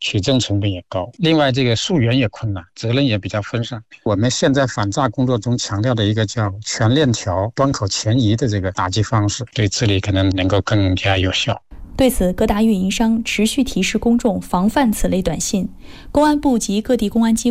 取证成本也高，另外这个溯源也困难，责任也比较分散。我们现在反诈工作中强调的一个叫全链条端口前移的这个打击方式，对治理可能能够更加有效。 对此，各大运营商持续提示公众防范此类短信。公安部及各地公安机